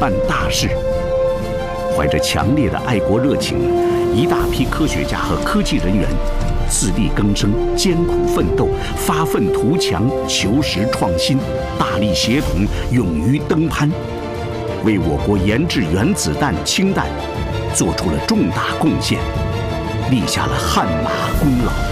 办大事。怀着强烈的爱国热情，一大批科学家和科技人员自力更生、艰苦奋斗、发愤图强、求实创新，大力协同，勇于登攀，为我国研制原子弹、氢弹做出了重大贡献，立下了汗马功劳。